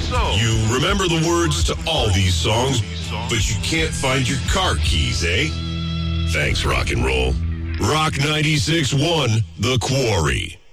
You remember the words to all these songs, but you can't find your car keys, eh? Thanks, rock and roll. Rock 96.1, The Quarry.